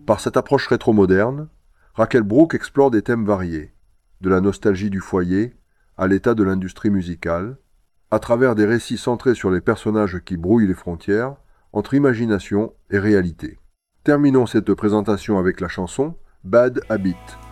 Par cette approche rétro-moderne, Raquel Brooke explore des thèmes variés, de la nostalgie du foyer à l'état de l'industrie musicale, à travers des récits centrés sur les personnages qui brouillent les frontières entre imagination et réalité. Terminons cette présentation avec la chanson Bad Habit.